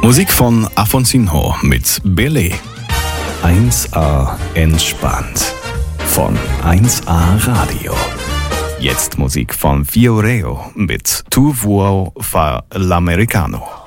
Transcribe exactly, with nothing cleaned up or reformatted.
Musik von Afonso mit Belé. eins a entspannt von eins a Radio. Jetzt Musik von Fioreo mit Tu vuoi fa l'americano.